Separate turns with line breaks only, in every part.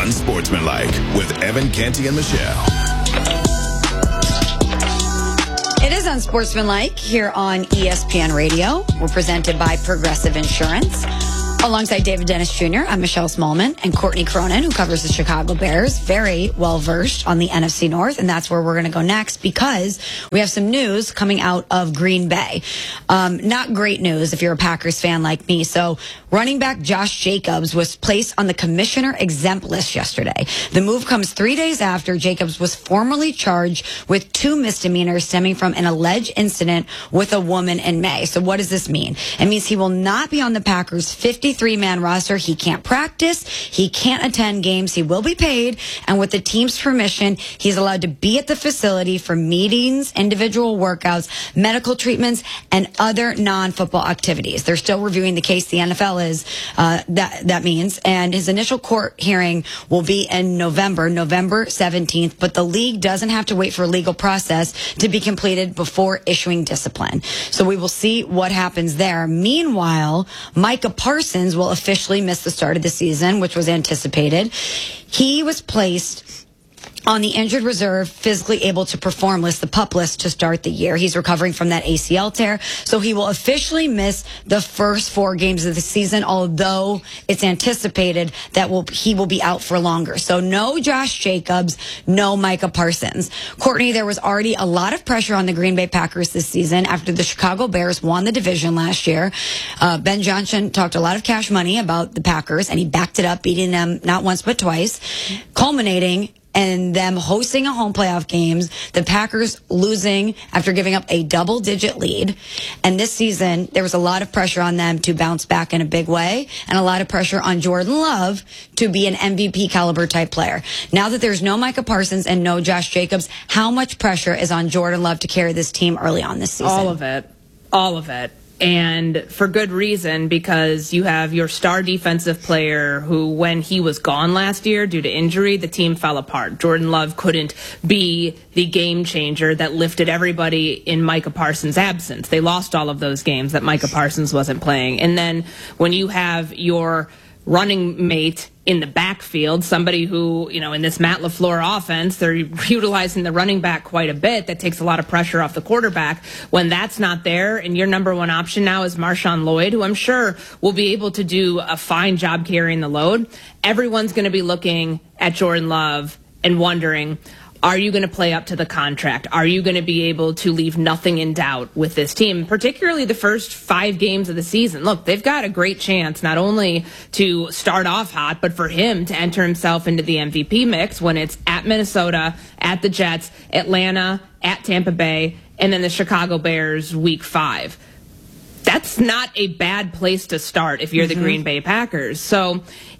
Unsportsmanlike with Evan Canty and Michelle.
It is Unsportsmanlike here on ESPN Radio. We're presented by Progressive Insurance. Alongside David Dennis Jr., I'm Michelle Smallman, and Courtney Cronin, who covers the Chicago Bears, very well versed on the NFC North, and that's where we're going to go next because we have some news coming out of Green Bay. Not great news if you're a Packers fan like me. So running back Josh Jacobs was placed on the commissioner exempt list yesterday. The move comes 3 days after Jacobs was formally charged with 2 misdemeanors stemming from an alleged incident with a woman in May. So what does this mean? It means he will not be on the Packers' 53-man roster. He can't practice. He can't attend games. He will be paid. And with the team's permission, he's allowed to be at the facility for meetings, individual workouts, medical treatments, and other non-football activities. They're still reviewing the case. The NFL is, that means. And his initial court hearing will be in November 17th. But the league doesn't have to wait for a legal process to be completed before issuing discipline. So we will see what happens there. Meanwhile, Micah Parsons will officially miss the start of the season, which was anticipated. He was placed on the injured reserve, physically able to perform list, the PUP list, to start the year. He's recovering from that ACL tear, so he will officially miss the first 4 games of the season, although it's anticipated that he will be out for longer. So no Josh Jacobs, no Micah Parsons. Courtney, there was already a lot of pressure on the Green Bay Packers this season after the Chicago Bears won the division last year. Ben Johnson talked a lot of cash money about the Packers, and he backed it up, beating them not once but twice, culminating and them hosting a home playoff games, the Packers losing after giving up a double-digit lead. And this season, there was a lot of pressure on them to bounce back in a big way, and a lot of pressure on Jordan Love to be an MVP caliber type player. Now that there's no Micah Parsons and no Josh Jacobs, how much pressure is on Jordan Love to carry this team early on this season?
All of it. All of it. And for good reason, because you have your star defensive player who, when he was gone last year due to injury, the team fell apart. Jordan Love couldn't be the game changer that lifted everybody in Micah Parsons' absence. They lost all of those games that Micah Parsons wasn't playing. And then when you have your running mate in the backfield, somebody who, in this Matt LaFleur offense, they're utilizing the running back quite a bit. That takes a lot of pressure off the quarterback. When that's not there, and your number one option now is Marshawn Lloyd, who I'm sure will be able to do a fine job carrying the load, everyone's going to be looking at Jordan Love and wondering, are you going to play up to the contract? Are you going to be able to leave nothing in doubt with this team, particularly the first 5 games of the season? Look, they've got a great chance not only to start off hot, but for him to enter himself into the MVP mix when it's at Minnesota, at the Jets, Atlanta, at Tampa Bay, and then the Chicago Bears week 5. That's not a bad place to start if you're the Green Bay Packers. So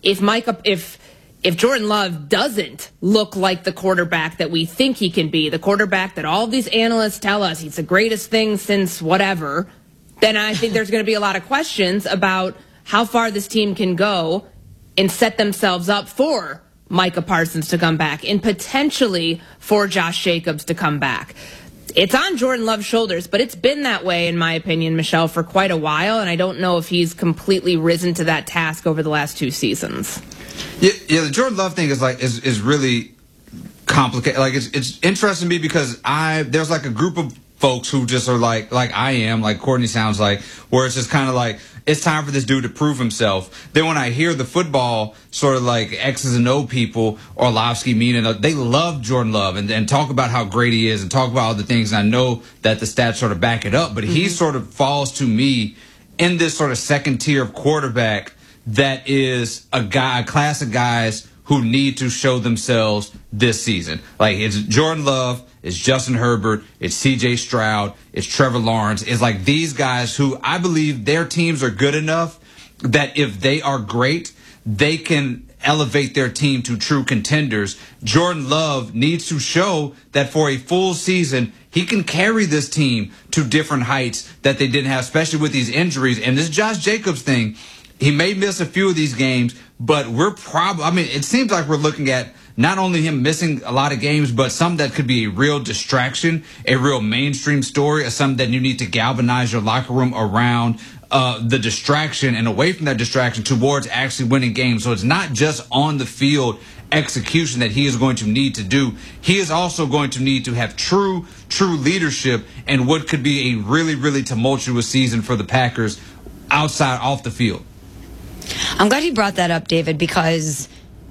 if Jordan Love doesn't look like the quarterback that we think he can be, the quarterback that all these analysts tell us he's the greatest thing since whatever, then I think there's going to be a lot of questions about how far this team can go and set themselves up for Micah Parsons to come back and potentially for Josh Jacobs to come back. It's on Jordan Love's shoulders, but it's been that way, in my opinion, Michelle, for quite a while, and I don't know if he's completely risen to that task over the last 2 seasons.
Yeah, the Jordan Love thing is really complicated. Like it's interesting to me because there's like a group of folks who just are like I am, like Courtney sounds like, where it's just kind of like it's time for this dude to prove himself. Then when I hear the football sort of like X's and O people, Orlovsky, Mina, they love Jordan Love and talk about how great he is and talk about all the things. And I know that the stats sort of back it up, but he sort of falls to me in this sort of second tier of quarterback that is a class of guys who need to show themselves this season. Like, it's Jordan Love, it's Justin Herbert, it's C.J. Stroud, it's Trevor Lawrence. It's like these guys who I believe their teams are good enough that if they are great, they can elevate their team to true contenders. Jordan Love needs to show that for a full season, he can carry this team to different heights that they didn't have, especially with these injuries. And this Josh Jacobs thing, he may miss a few of these games, but it seems like we're looking at not only him missing a lot of games, but some that could be a real distraction, a real mainstream story, or something that you need to galvanize your locker room around the distraction and away from that distraction towards actually winning games. So it's not just on the field execution that he is going to need to do. He is also going to need to have true leadership in what could be a really, really tumultuous season for the Packers off the field.
I'm glad you brought that up, David, because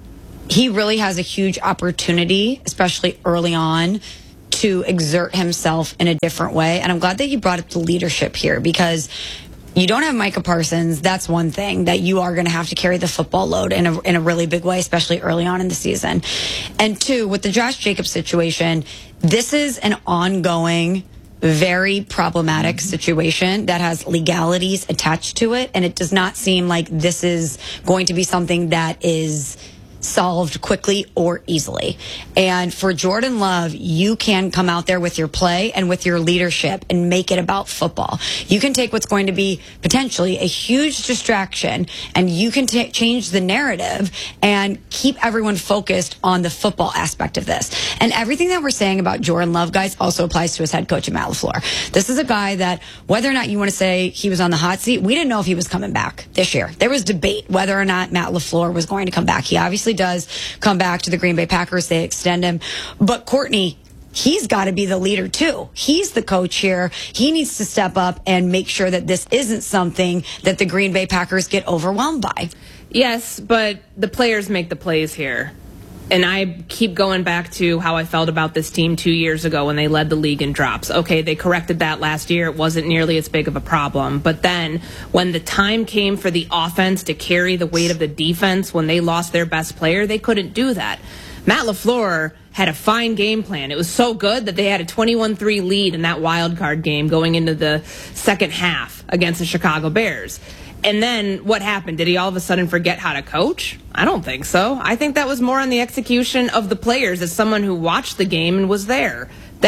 he really has a huge opportunity, especially early on, to exert himself in a different way. And I'm glad that you brought up the leadership here, because you don't have Micah Parsons. That's one thing that you are going to have to carry the football load in a really big way, especially early on in the season. And two, with the Josh Jacobs situation, this is an ongoing, very problematic situation that has legalities attached to it. And it does not seem like this is going to be something that is solved quickly or easily. And for Jordan Love, you can come out there with your play and with your leadership and make it about football. You can take what's going to be potentially a huge distraction, and you can change the narrative and keep everyone focused on the football aspect of this. And everything that we're saying about Jordan Love, guys, also applies to his head coach, Matt LaFleur. This is a guy that, whether or not you want to say he was on the hot seat, we didn't know if he was coming back this year. There was debate whether or not Matt LaFleur was going to come back. He obviously does come back to the Green Bay Packers. They extend him. But Courtney, he's got to be the leader too. He's the coach here. He needs to step up and make sure that this isn't something that the Green Bay Packers get overwhelmed by.
Yes, but the players make the plays here. And I keep going back to how I felt about this team 2 years ago when they led the league in drops. Okay, they corrected that last year. It wasn't nearly as big of a problem. But then when the time came for the offense to carry the weight of the defense, when they lost their best player, they couldn't do that. Matt LaFleur had a fine game plan. It was so good that they had a 21-3 lead in that wild card game going into the second half against the Chicago Bears. And then what happened? Did he all of a sudden forget how to coach? I don't think so. I think that was more on the execution of the players as someone who watched the game and was there.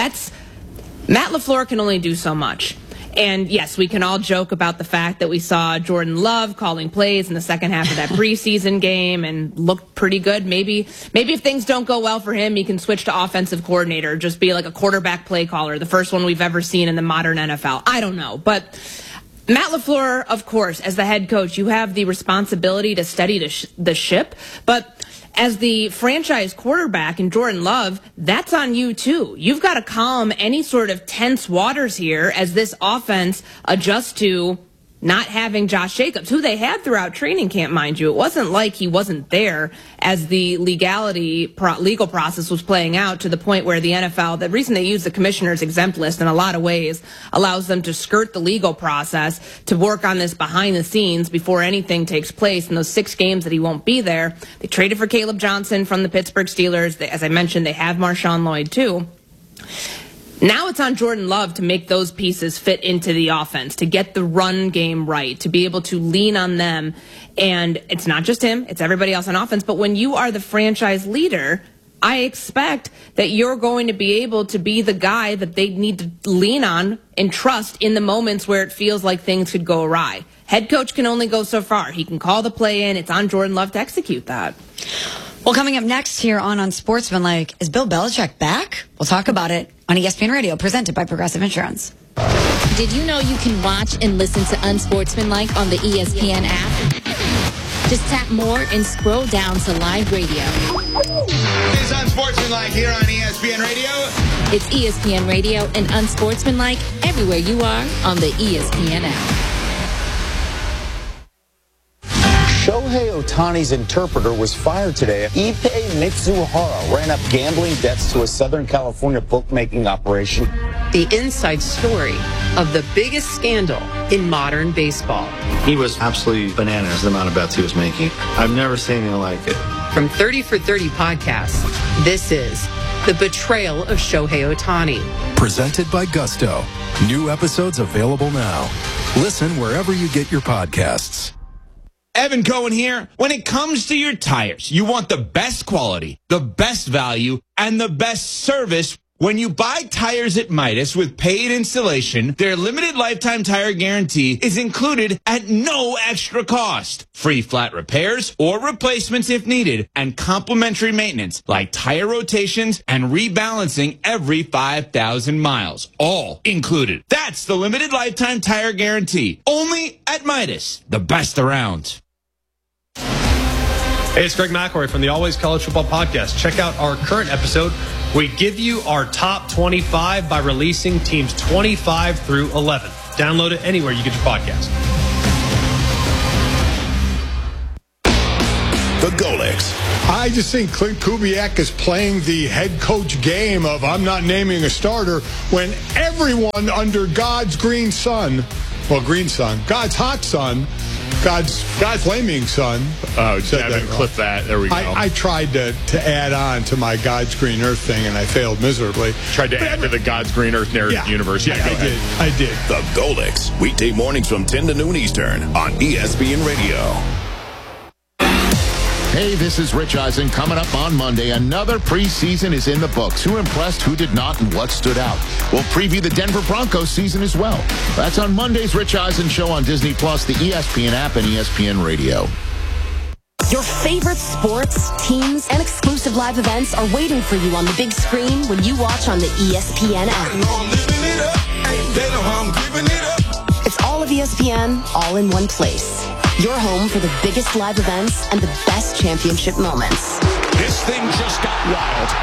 Matt LaFleur can only do so much. And yes, we can all joke about the fact that we saw Jordan Love calling plays in the second half of that preseason game and looked pretty good. Maybe if things don't go well for him, he can switch to offensive coordinator, just be like a quarterback play caller, the first one we've ever seen in the modern NFL. I don't know, but Matt LaFleur, of course, as the head coach, you have the responsibility to steady the ship, but as the franchise quarterback in Jordan Love, that's on you too. You've got to calm any sort of tense waters here as this offense adjusts to not having Josh Jacobs, who they had throughout training camp, mind you. It wasn't like he wasn't there as the legal process was playing out to the point where the NFL, the reason they use the commissioner's exempt list in a lot of ways allows them to skirt the legal process to work on this behind the scenes before anything takes place in those 6 games that he won't be there. They traded for Caleb Johnson from the Pittsburgh Steelers. As I mentioned, they have Marshawn Lloyd too. Now it's on Jordan Love to make those pieces fit into the offense, to get the run game right, to be able to lean on them. And it's not just him, it's everybody else on offense. But when you are the franchise leader, I expect that you're going to be able to be the guy that they need to lean on and trust in the moments where it feels like things could go awry. Head coach can only go so far. He can call the play in. It's on Jordan Love to execute that.
Well, coming up next here on Unsportsmanlike, is Bill Belichick back? We'll talk about it on ESPN Radio, presented by Progressive Insurance.
Did you know you can watch and listen to Unsportsmanlike on the ESPN app? Just tap more and scroll down to live radio.
It's Unsportsmanlike here on ESPN Radio.
It's ESPN Radio and Unsportsmanlike everywhere you are on the ESPN app.
Shohei Ohtani's interpreter was fired today. Ippei Mitsuhara ran up gambling debts to a Southern California bookmaking operation.
The inside story of the biggest scandal in modern baseball.
He was absolutely bananas, the amount of bets he was making. I've never seen anything like it.
From 30 for 30 podcasts, this is The Betrayal of Shohei Ohtani.
Presented by Gusto. New episodes available now. Listen wherever you get your podcasts.
Evan Cohen here. When it comes to your tires, you want the best quality, the best value, and the best service
When you buy tires at Midas with paid installation, their limited lifetime tire guarantee is included at no extra cost. Free flat repairs or replacements if needed, and complimentary maintenance like tire rotations and rebalancing every 5,000 miles. All included. That's the limited lifetime tire guarantee. Only at Midas. The best around.
Hey, it's Greg McElroy from the Always College Football Podcast. Check out our current episode. We give you our top 25 by releasing teams 25 through 11. Download it anywhere you get your podcast.
The Golics.
I just think Clint Kubiak is playing the head coach game of I'm not naming a starter when everyone under God's green sun, God's hot sun, God's flaming sun.
Oh, Devin, clip that. There we go.
I tried to add on to my God's green earth thing, and I failed miserably.
Tried to add to the God's green earth narrative universe. Yeah,
I did.
The Golics. Weekday mornings from 10 to noon Eastern on ESPN Radio.
Hey, this is Rich Eisen. Coming up on Monday, another preseason is in the books. Who impressed, who did not, and what stood out? We'll preview the Denver Broncos season as well. That's on Monday's Rich Eisen Show on Disney+, the ESPN app, and ESPN Radio.
Your favorite sports, teams, and exclusive live events are waiting for you on the big screen when you watch on the ESPN app. It's all of ESPN, all in one place. Your home for the biggest live events and the best championship moments.
This thing just got wild.